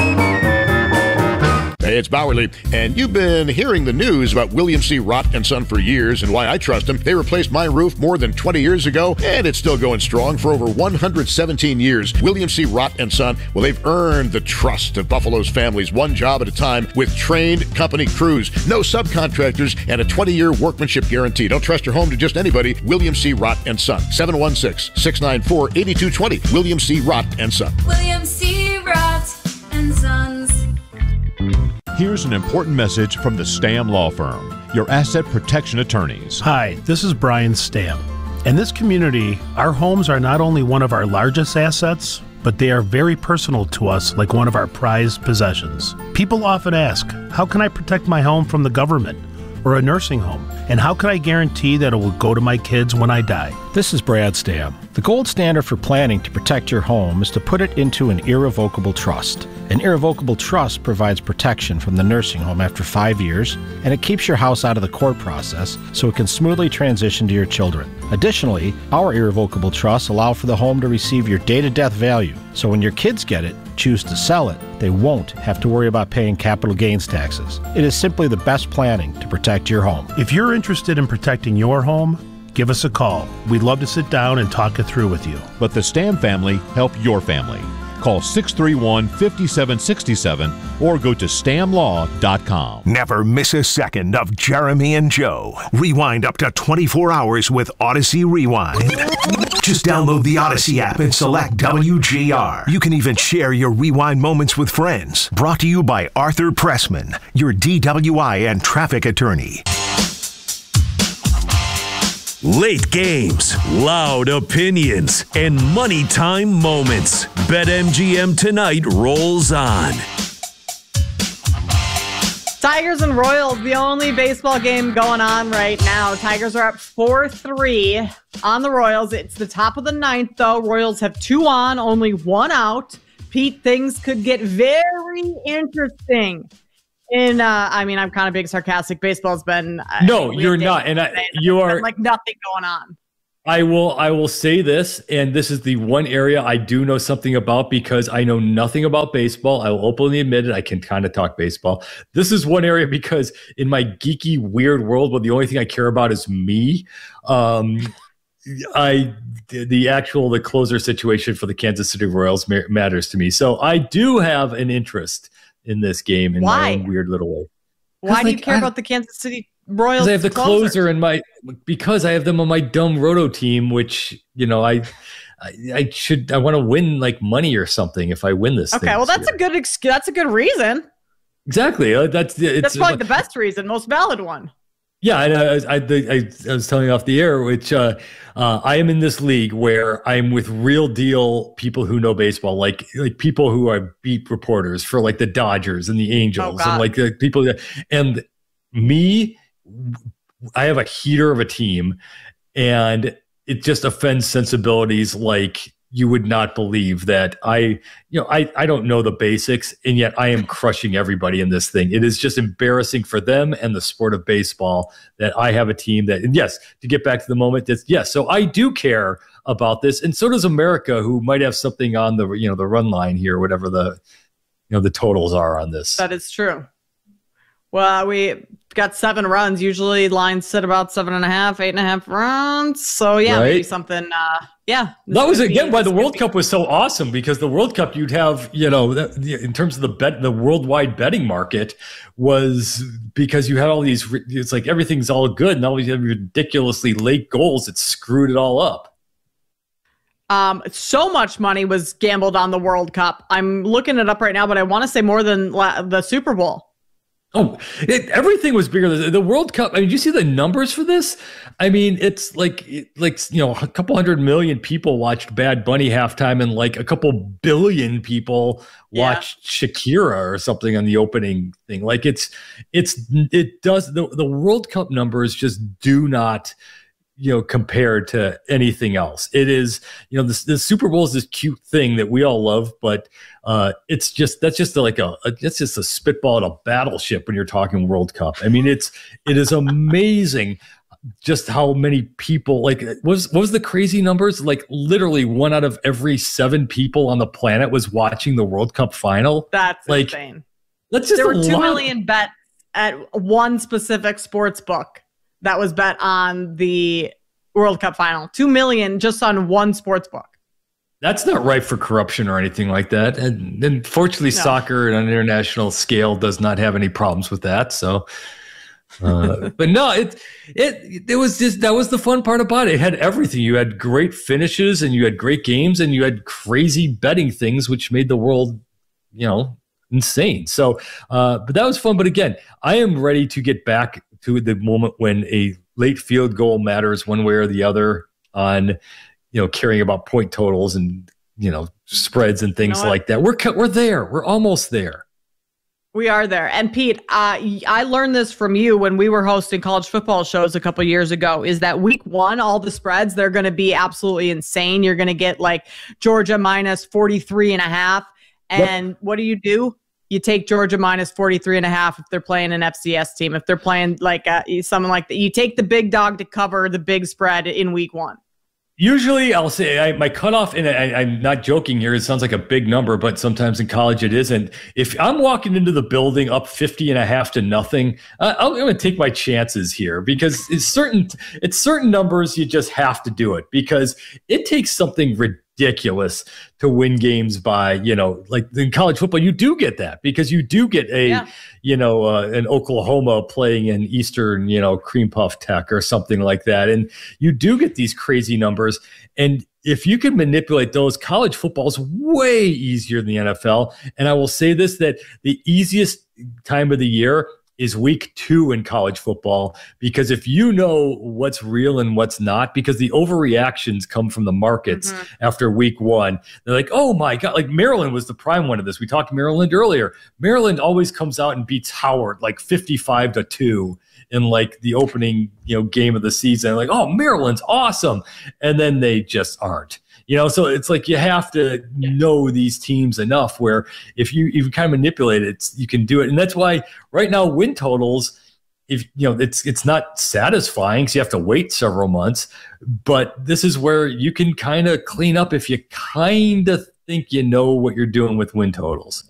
Hey, it's Bowerly, and you've been hearing the news about William C. Rott and Son for years and why I trust them. They replaced my roof more than twenty years ago, and it's still going strong for over one hundred seventeen years. William C. Rott and Son, well, they've earned the trust of Buffalo's families, one job at a time with trained company crews, no subcontractors, and a twenty-year workmanship guarantee. Don't trust your home to just anybody. William C. Rott and Son, seven one six, six nine four, eight two two zero. William C. Rott and Son. William C. Rott and Sons. Here's an important message from the Stam Law Firm, your asset protection attorneys. Hi, this is Brian Stam. In this community, our homes are not only one of our largest assets, but they are very personal to us, like one of our prized possessions. People often ask, how can I protect my home from the government or a nursing home? And how can I guarantee that it will go to my kids when I die? This is Brad Stam. The gold standard for planning to protect your home is to put it into an irrevocable trust. An irrevocable trust provides protection from the nursing home after five years, and it keeps your house out of the court process so it can smoothly transition to your children. Additionally, our irrevocable trusts allow for the home to receive your day-to-death value, so when your kids get it, choose to sell it, they won't have to worry about paying capital gains taxes. It is simply the best planning to protect your home. If you're interested in protecting your home, give us a call. We'd love to sit down and talk it through with you. Let the Stam family help your family. Call six three one, five seven six seven or go to stam law dot com. Never miss a second of Jeremy and Joe. Rewind up to twenty-four hours with Odyssey Rewind. Just download the Odyssey app and select W G R. You can even share your rewind moments with friends. Brought to you by Arthur Pressman, your D W I and traffic attorney. Late games, loud opinions, and money time moments. BetMGM Tonight rolls on. Tigers and Royals, the only baseball game going on right now. Tigers are up four three on the Royals. It's the top of the ninth, though. Royals have two on, only one out. Pete, things could get very interesting. In, uh, I mean, I'm kind of being sarcastic. Baseball's been no, uh, you're not, and I, you are like nothing going on. I will I will say this, and this is the one area I do know something about because I know nothing about baseball. I will openly admit it. I can kind of talk baseball. This is one area because in my geeky, weird world where the only thing I care about is me, um, I the actual the closer situation for the Kansas City Royals ma- matters to me. So I do have an interest in this game in Why? my own weird little way. Why do like, you care I, about the Kansas City Royals? Because I have the closer? closer in my because I have them on my dumb roto team, which you know I I, I should I want to win like money or something if I win this. Okay, thing well this that's year. a good ex- that's a good reason. Exactly. Uh, that's it's, That's probably the best reason, most valid one. Yeah, and I, I, I, I was telling you off the air, which uh, uh, I am in this league where I'm with real deal people who know baseball, like like people who are beat reporters for like the Dodgers and the Angels, Oh, and like the people that, and me, I have a heater of a team, and it just offends sensibilities like you would not believe that I, you know, I, I don't know the basics, and yet I am crushing everybody in this thing. It is just embarrassing for them and the sport of baseball that I have a team that, and yes, to get back to the moment, that's yes. So I do care about this, and so does America, who might have something on the, you know, the run line here, whatever the, you know, the totals are on this. That is true. Well, we got seven runs. Usually lines sit about seven and a half, eight and a half runs. So yeah, Right. maybe something. Uh, yeah, That was could be- again why the this World could Cup was so awesome, because the World Cup you'd have, you know, that, in terms of the bet, the worldwide betting market was because you had all these. It's like everything's all good, and all these ridiculously late goals that screwed it all up. Um, so much money was gambled on the World Cup. I'm looking it up right now, but I want to say more than la- the Super Bowl. Oh, it, everything was bigger. The, the World Cup. I mean, did you see the numbers for this? I mean, it's like, it, like you know, a couple hundred million people watched Bad Bunny halftime, and like a couple billion people watched yeah. Shakira or something on the opening thing. Like it's, it's, it does the the World Cup numbers just do not, you know, compared to anything else. It is, you know, the, the Super Bowl is this cute thing that we all love, but uh, it's just, that's just like a, a, it's just a spitball at a battleship when you're talking World Cup. I mean, it's, it is amazing just how many people, like, what was, what was the crazy numbers? Like literally one out of every seven people on the planet was watching the World Cup final. That's like, insane. That's just there were a two lot. million bets at one specific sports book that was bet on the World Cup final. Two million just on one sports book. That's not ripe for corruption or anything like that. And, and fortunately, No. soccer on an international scale does not have any problems with that. So, uh, but no, it, it, it was just, that was the fun part about it. It had everything. You had great finishes, and you had great games, and you had crazy betting things, which made the world, you know, insane. So, uh, but that was fun. But again, I am ready to get back to the moment when a late field goal matters one way or the other on, you know, caring about point totals and, you know, spreads and things You know what? like that. We're we're there. We're almost there. We are there. And Pete, uh, I learned this from you when we were hosting college football shows a couple years ago, is that week one, all the spreads, they're going to be absolutely insane. You're going to get like Georgia minus forty-three and a half. And yep. What do you do? You take Georgia minus forty-three and a half if they're playing an F C S team. If they're playing like uh, something like that, you take the big dog to cover the big spread in week one. Usually I'll say I, my cutoff, and I, I'm not joking here, it sounds like a big number, but sometimes in college it isn't. If I'm walking into the building up fifty and a half to nothing, uh, I'm going to take my chances here, because it's certain, it's certain numbers you just have to do it, because it takes something ridiculous to win games by, you know, like in college football, you do get that, because you do get a, yeah. you know, uh, an Oklahoma playing in Eastern, you know, Cream Puff Tech or something like that. And you do get these crazy numbers. And if you can manipulate those, college football is way easier than the N F L. And I will say this, that the easiest time of the year is week two in college football, because if you know what's real and what's not, because the overreactions come from the markets mm-hmm. after week one. They're like, oh my God, like Maryland was the prime one of this. We talked Maryland earlier. Maryland always comes out and beats Howard like fifty-five to two in like the opening, you know, game of the season. Like, oh, Maryland's awesome. And then they just aren't. You know, so it's like you have to know these teams enough where if you you kind of manipulate it, you can do it. And that's why right now win totals, if you know, it's it's not satisfying, so you have to wait several months. But this is where you can kind of clean up if you kind of think you know what you're doing with win totals.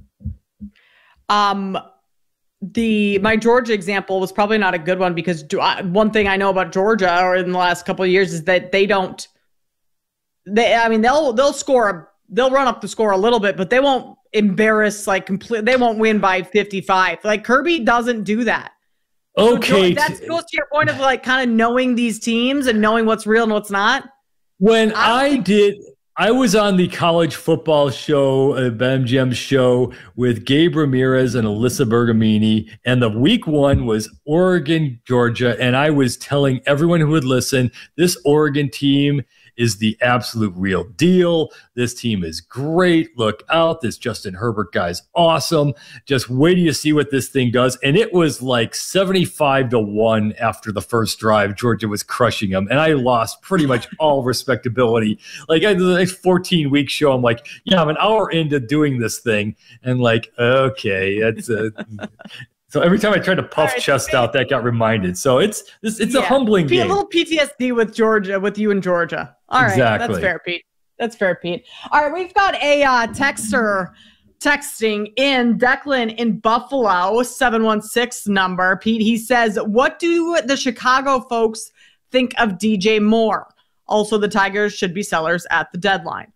Um. The my Georgia example was probably not a good one because do I, one thing I know about Georgia or in the last couple of years is that they don't. They, I mean, they'll they'll score, they'll run up the score a little bit, but they won't embarrass like complete. They won't win by fifty-five. Like Kirby doesn't do that. Okay, so that goes to your point of like kind of knowing these teams and knowing what's real and what's not. When I, I did, I was on the college football show, uh, B M G M show with Gabe Ramirez and Alyssa Bergamini, and the week one was Oregon, Georgia, and I was telling everyone who would listen, this Oregon team is the absolute real deal. This team is great. Look out. This Justin Herbert guy's awesome. Just wait till you see what this thing does. And it was like seventy-five to one after the first drive. Georgia was crushing them. And I lost pretty much all respectability. Like I, the next fourteen week show, I'm like, yeah, I'm an hour into doing this thing. And like, okay, that's a... So every time I tried to puff right, chest out, that got reminded. So it's it's, it's yeah. a humbling P- game. A little P T S D with Georgia, with you in Georgia. All right, exactly. That's fair, Pete. That's fair, Pete. All right, we've got a uh, texter texting in, Declan in Buffalo, seven one six number. Pete, he says, what do the Chicago folks think of D J Moore? Also, the Tigers should be sellers at the deadline.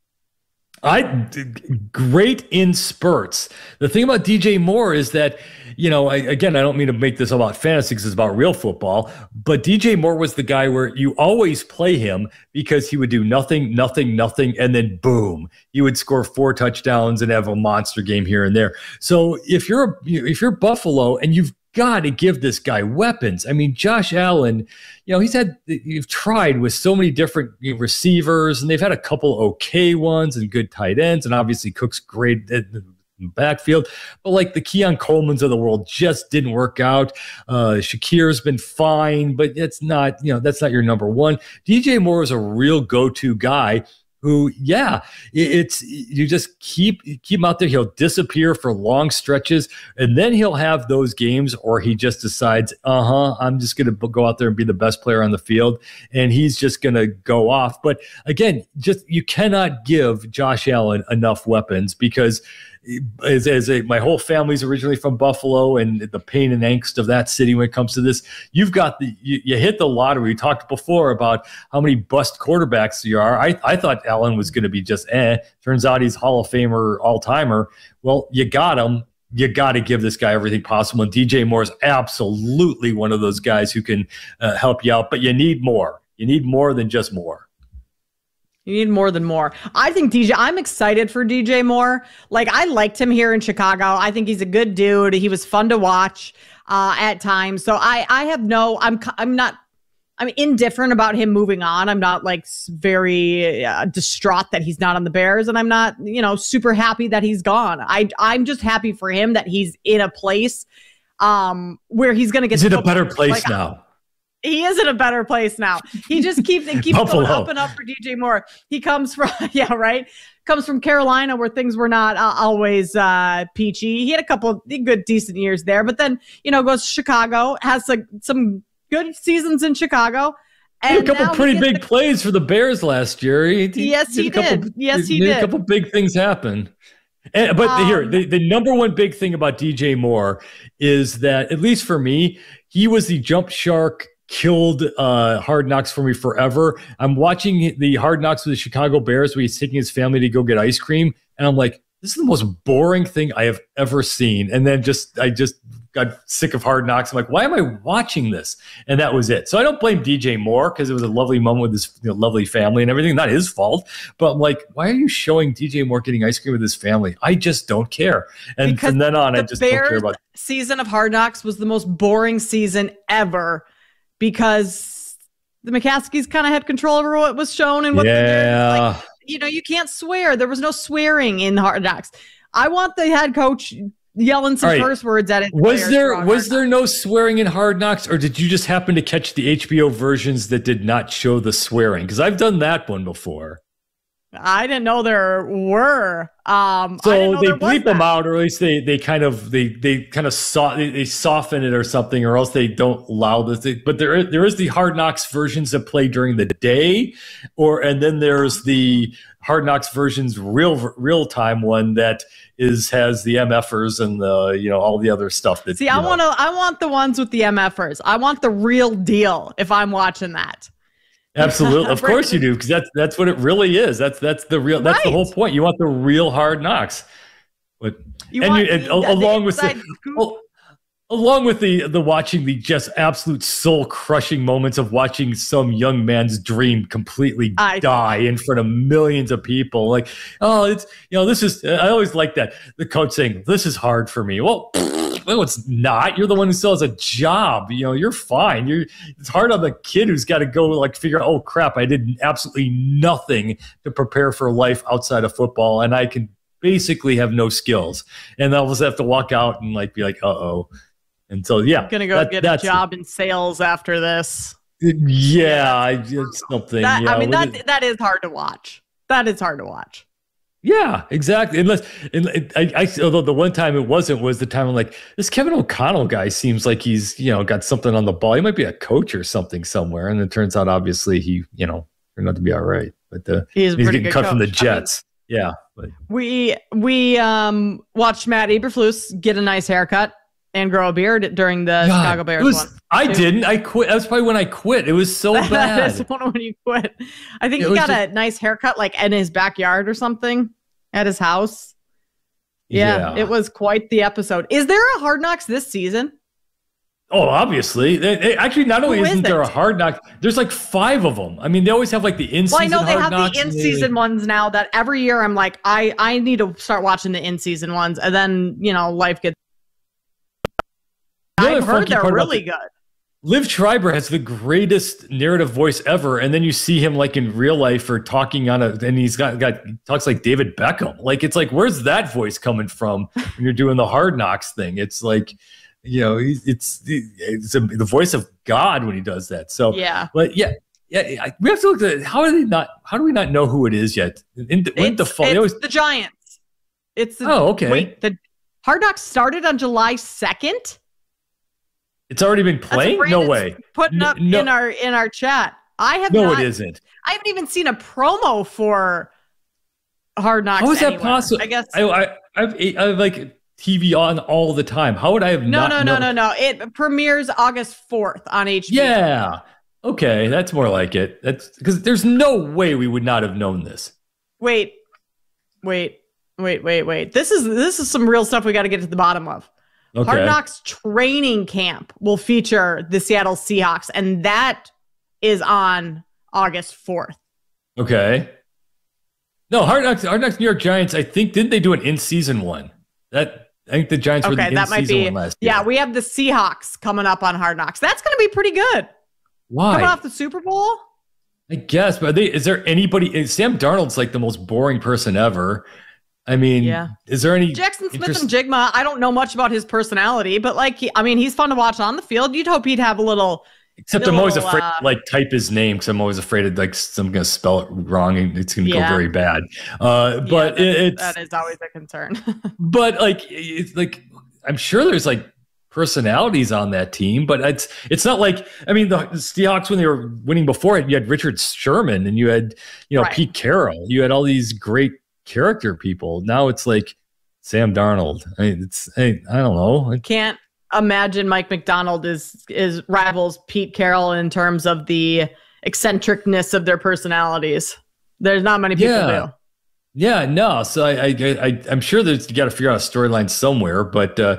I great in spurts. The thing about D J Moore is that, you know, I, again, I don't mean to make this about fantasy because it's about real football, but D J Moore was the guy where you always play him because he would do nothing, nothing, nothing, and then boom, he would score four touchdowns and have a monster game here and there. So if you're if you're Buffalo and you've got to give this guy weapons. I mean, Josh Allen, you know, he's had, you've tried with so many different receivers, and they've had a couple okay ones and good tight ends, and obviously Cook's great at the backfield, but like the Keon Coleman's of the world just didn't work out. Uh, Shakir's been fine, but it's not, you know, that's not your number one. D J Moore is a real go-to guy who, yeah, it's, you just keep keep him out there. He'll disappear for long stretches, and then he'll have those games, or he just decides, uh-huh, I'm just going to go out there and be the best player on the field, and he's just going to go off. But again, just you cannot give Josh Allen enough weapons because as, as a, my whole family's originally from Buffalo, and the pain and angst of that city when it comes to this, you've got the you, you hit the lottery. We talked before about how many bust quarterbacks you are. I, I thought Allen was going to be just eh. Turns out he's Hall of Famer, all timer. Well, you got him. You got to give this guy everything possible. And D J Moore is absolutely one of those guys who can uh, help you out. But you need more. You need more than just more. You need more than more. I think D J, I'm excited for D J Moore. Like, I liked him here in Chicago. I think he's a good dude. He was fun to watch uh, at times. So I, I have no, I'm, I'm not, I'm indifferent about him moving on. I'm not like very uh, distraught that he's not on the Bears, and I'm not, you know, super happy that he's gone. I, I'm just happy for him that he's in a place um, where he's going to get. He's in a better place like, now. He is in a better place now. He just keeps it keeps going up and up for D J Moore. He comes from, yeah, right. Comes from Carolina, where things were not uh, always uh, peachy. He had a couple good, decent years there, but then, you know, goes to Chicago, has like some good seasons in Chicago. And he had a couple pretty big the- plays for the Bears last year. He, he yes, he did. Couple, yes, he, he did. A couple big things happen. And, but um, here, the, the number one big thing about D J Moore is that, at least for me, he was the jump shark. Killed uh, Hard Knocks for me forever. I'm watching the Hard Knocks with the Chicago Bears where he's taking his family to go get ice cream, and I'm like, this is the most boring thing I have ever seen. And then just I just got sick of Hard Knocks. I'm like, why am I watching this? And that was it. So I don't blame D J Moore because it was a lovely moment with his you know, lovely family and everything. Not his fault. But I'm like, why are you showing D J Moore getting ice cream with his family? I just don't care. And Because from then on, I the just don't care Bears about it. season of Hard Knocks was the most boring season ever because the McCaskies kind of had control over what was shown and what the Bears, Yeah. like, you know, you can't swear. There was no swearing in Hard Knocks. I want the head coach yelling some All right. curse words at his Was players there for was Hard there no swearing in Hard Knocks, or did you just happen to catch the H B O versions that did not show the swearing? Because I've done that one before. I didn't know there were. Um, I didn't So know they there was bleep them that. out, or at least they they kind of they they kind of so, they, they soften it or something, or else they don't allow this. They, but there is, there is the Hard Knocks versions that play during the day, or and then there's the Hard Knocks versions real real time one that is has the MFers and the you know all the other stuff that. See, you I know. want to. I want the ones with the MFers. I want the real deal. If I'm watching that. Absolutely, of course you do, because that's that's what it really is. That's that's the real. That's the whole point. You want the real Hard Knocks, but You and want you and the- al- the along with inside the al- along with the the watching the just absolute soul crushing moments of watching some young man's dream completely I- die in front of millions of people. Like, oh, it's you know this is. I always like that the coach saying this is hard for me. Well. No, it's not. You're the one who still has a job. You know, you're fine. You're. It's hard on the kid who's got to go like figure out. Oh crap! I did absolutely nothing to prepare for life outside of football, and I can basically have no skills. And I'll just have to walk out and like be like, uh oh. And so yeah, I'm gonna go that- get a that's- job in sales after this. Yeah, I it's something. That, yeah, I mean, with that it- that is hard to watch. That is hard to watch. Yeah, exactly. Unless, and I, I, although the one time it wasn't was the time I'm like, this Kevin O'Connell guy seems like he's, you know, got something on the ball. He might be a coach or something somewhere. And it turns out, obviously, he, you know, turned out to be all right. But uh, He is a he's pretty getting good cut from the coach. I mean- Jets. yeah. But We we um watched Matt Eberflus get a nice haircut and grow a beard during the God, Chicago Bears it was- one. I too. didn't. I quit. That was probably when I quit. It was so That bad. is one when you quit. I think It he was got just- a nice haircut like in his backyard or something at his house. Yeah, Yeah. it was quite the episode. Is there a Hard Knocks this season? Oh, obviously. They, they- actually, not only Who isn't is there it? a Hard Knock, there's like five of them. I mean, they always have like the in-season Well, I know they Hard have Knocks the and they- in-season ones now that every year I'm like, I, I need to start watching the in-season ones. And then, you know, life gets... The other I've heard funky they're part about really the- good. Liv Schreiber has the greatest narrative voice ever, and then you see him like in real life or talking on a, and he's got got he talks like David Beckham. Like it's like, where's that voice coming from when you're doing the Hard Knocks thing? It's like, you know, he's- it's it's a, the voice of God when he does that. So Yeah. but yeah, yeah, I, we have to look at how are they not? How do we not know who it is yet? In, the- when the It's, fall, they it's always, the Giants. It's the, Oh, okay. Wait, the Hard Knocks started on July second? it's already been That's playing. what No Brandon's way. Putting N- up no, in our in our chat. I have no, not, it isn't. I haven't even seen a promo for Hard Knocks. How is that anywhere. possible? I guess I, I I've I have like T V on all the time. How would I have no, not no, no, known? no, no. It premieres August fourth on H B O. Yeah. Okay, that's more like it. That's because there's no way we would not have known this. Wait, wait, wait, wait, wait. This is this is some real stuff we got to get to the bottom of. Okay. Hard Knocks training camp will feature the Seattle Seahawks, and that is on August fourth. Okay. No, Hard Knocks, Hard Knocks New York Giants, I think, didn't they do an in-season one? That I think the Giants were Okay, the that might in-season be. one last year. Yeah, we have the Seahawks coming up on Hard Knocks. That's going to be pretty good. Why? Coming off the Super Bowl. I guess, but are they, is there anybody? Sam Darnold's like the most boring person ever. I mean, Yeah. is there any Jackson Smith interest- and Jigma, I don't know much about his personality, but like, he, I mean, he's fun to watch on the field. You'd hope he'd have a little. Except I'm always little, afraid uh, to like type his name because I'm always afraid of like I'm going to spell it wrong and it's going to Yeah. go very bad. Uh, but yeah, it, that- it's that is always a concern. but like it's like I'm sure there's like personalities on that team, but it's it's not like I mean the Seahawks when they were winning before it, you had Richard Sherman and you had you know Right. Pete Carroll, you had all these great character people. Now it's like Sam Darnold. I mean, it's I, I don't know. I Can't imagine Mike McDonald is is rivals Pete Carroll in terms of the eccentricness of their personalities. There's not many people Yeah. do. Yeah, no. So I, I, I I'm sure there's you got to figure out a storyline somewhere, but uh,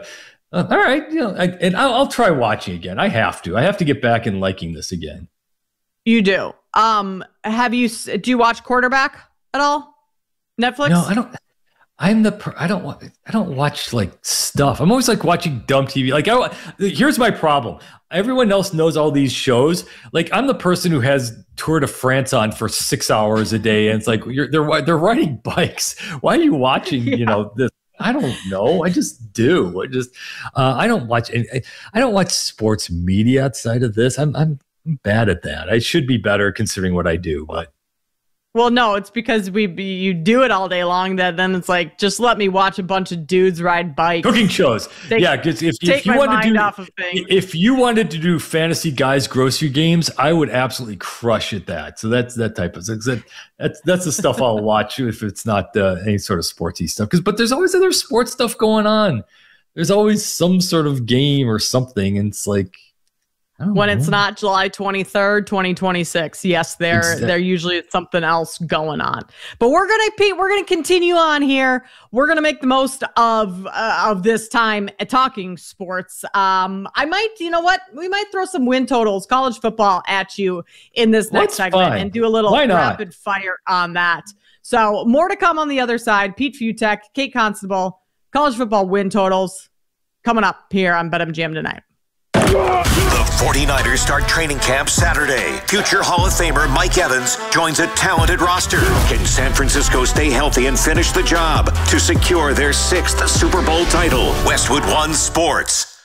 Uh, all right, you know, I, and I'll, I'll try watching again. I have to. I have to get back and liking this again. You do. Um, have you? Do you watch Quarterback at all? Netflix? No, I don't. I'm the. Per, I don't want. I don't watch like stuff. I'm always like watching dumb T V. Like, I, here's my problem. Everyone else knows all these shows. Like, I'm the person who has Tour de France on for six hours a day, and it's like you're, they're they're riding bikes. Why are you watching? Yeah. You know this. I don't know. I just do. I just. Uh, I don't watch. I, I don't watch sports media outside of this. I'm. I'm bad at that. I should be better considering what I do, but. Well, no, it's because we you do it all day long that then it's like, just let me watch a bunch of dudes ride bikes. Cooking shows. Take, yeah, because if, take if you my wanted mind to do off of things. If you wanted to do fantasy guys grocery games, I would absolutely crush at that. So that's that type of that, that's that's the stuff I'll watch if it's not uh, any sort of sportsy stuff. Because but there's always other sports stuff going on. There's always some sort of game or something, and it's like. When it's not July twenty-third, twenty twenty-six. Yes, there Exactly. there usually is something else going on. But we're gonna Pete, we're gonna continue on here. We're gonna make the most of uh, of this time at talking sports. Um, I might, you know what? We might throw some win totals, college football at you in this next That's segment fine. and do a little Why not? rapid fire on that. So more to come on the other side. Pete Futek, Kate Constable, college football win totals coming up here on BetMGM tonight. The forty-niners start training camp Saturday. Future Hall of Famer Mike Evans joins a talented roster. Can San Francisco stay healthy and finish the job to secure their sixth Super Bowl title? Westwood One Sports.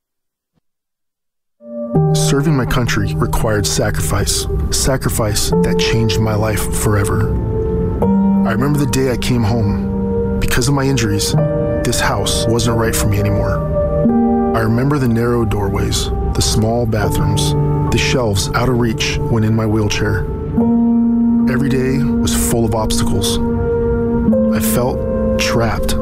Serving my country required sacrifice. Sacrifice that changed my life forever. I remember the day I came home. Because of my injuries, this house wasn't right for me anymore. I remember the narrow doorways, the small bathrooms, the shelves out of reach when in my wheelchair. Every day was full of obstacles. I felt trapped.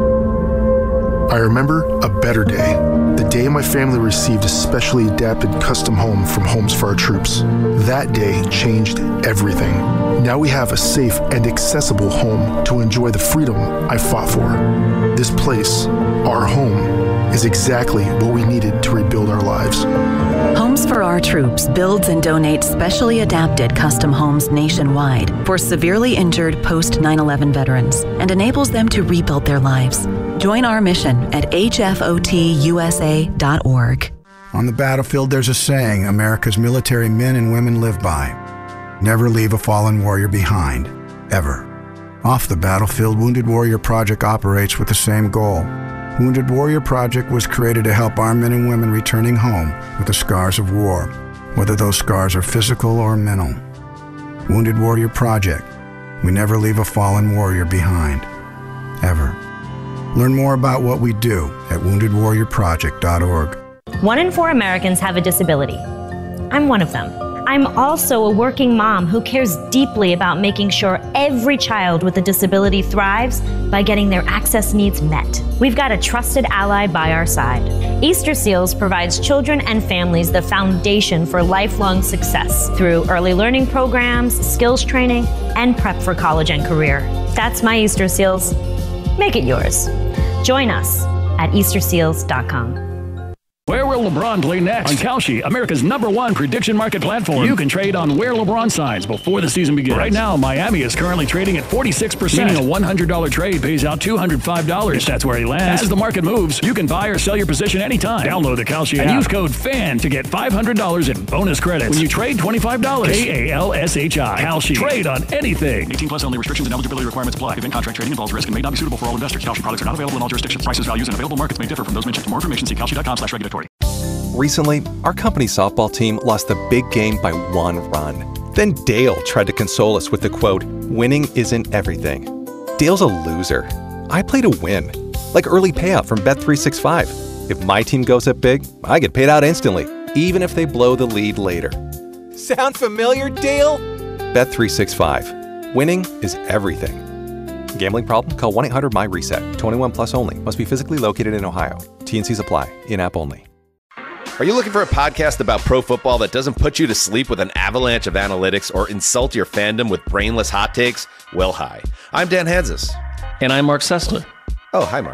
I remember a better day, the day my family received a specially adapted custom home from Homes for Our Troops. That day changed everything. Now we have a safe and accessible home to enjoy the freedom I fought for. This place, our home, is exactly what we needed to rebuild our lives. Homes for Our Troops builds and donates specially adapted custom homes nationwide for severely injured post nine eleven veterans and enables them to rebuild their lives. Join our mission at H F O T U S A dot org. On the battlefield, there's a saying America's military men and women live by. Never leave a fallen warrior behind, ever. Off the battlefield, Wounded Warrior Project operates with the same goal. Wounded Warrior Project was created to help our men and women returning home with the scars of war, whether those scars are physical or mental. Wounded Warrior Project. We never leave a fallen warrior behind, ever. Learn more about what we do at wounded warrior project dot org. One in four Americans have a disability. I'm one of them. I'm also a working mom who cares deeply about making sure every child with a disability thrives by getting their access needs met. We've got a trusted ally by our side. Easter Seals provides children and families the foundation for lifelong success through early learning programs, skills training, and prep for college and career. That's my Easter Seals. Make it yours. Join us at easter seals dot com. Where will LeBron play next? On Kalshi, America's number one prediction market platform. You can trade on where LeBron signs before the season begins. Right now, Miami is currently trading at forty-six percent. Meaning a one hundred dollars trade pays out two hundred five dollars. If that's where he lands. As the market moves, you can buy or sell your position anytime. Download the Kalshi app and use code FAN to get five hundred dollars in bonus credits when you trade twenty-five dollars. K A L S H I. Kalshi. Trade on anything. eighteen plus only. Restrictions and eligibility requirements apply. Event contract trading involves risk and may not be suitable for all investors. Kalshi products are not available in all jurisdictions. Prices, values, and available markets may differ from those mentioned. For more information, see kalshi dot com slash regulatory. Recently, our company softball team lost the big game by one run. Then Dale tried to console us with the quote, winning isn't everything. Dale's a loser. I play to win. Like early payout from Bet three sixty-five. If my team goes up big, I get paid out instantly, even if they blow the lead later. Sound familiar, Dale? Bet three sixty-five. Winning is everything. Gambling problem? Call one eight hundred M Y reset. twenty-one plus only. Must be physically located in Ohio. T and Cs apply. In-app only. Are you looking for a podcast about pro football that doesn't put you to sleep with an avalanche of analytics or insult your fandom with brainless hot takes? Well, hi. I'm Dan Hanzus. And I'm Mark Sessler. Oh, hi, Mark.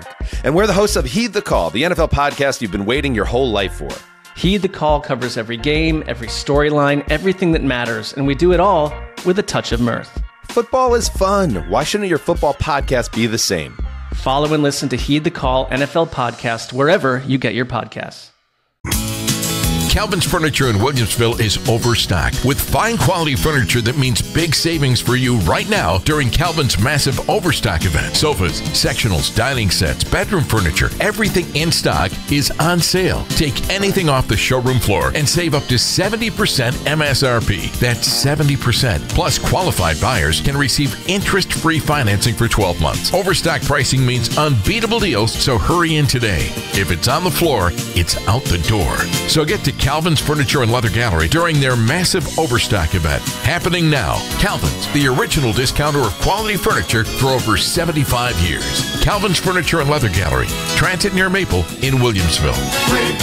And we're the hosts of Heed the Call, the N F L podcast you've been waiting your whole life for. Heed the Call covers every game, every storyline, everything that matters, and we do it all with a touch of mirth. Football is fun. Why shouldn't your football podcast be the same? Follow and listen to Heed the Call N F L podcast wherever you get your podcasts. Calvin's Furniture in Williamsville is overstocked with fine quality furniture that means big savings for you right now during Calvin's massive overstock event. Sofas, sectionals, dining sets, bedroom furniture, everything in stock is on sale. Take anything off the showroom floor and save up to seventy percent M S R P. That's seventy percent. Plus, qualified buyers can receive interest-free financing for twelve months. Overstock pricing means unbeatable deals, so hurry in today. If it's on the floor, it's out the door. So get to Calvin's Furniture and Leather Gallery during their massive overstock event. Happening now. Calvin's, the original discounter of quality furniture for over seventy-five years. Calvin's Furniture and Leather Gallery, Transit near Maple in Williamsville.